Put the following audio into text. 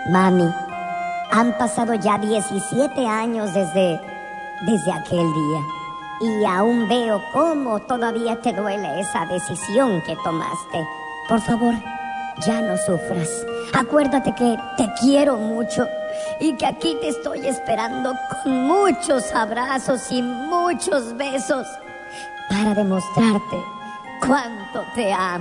Mami, han pasado ya 17 años desde aquel día. Y aún veo cómo todavía te duele esa decisión que tomaste. Por favor, ya no sufras. Acuérdate que te quiero mucho y que aquí te estoy esperando con muchos abrazos y muchos besos para demostrarte cuánto te amo.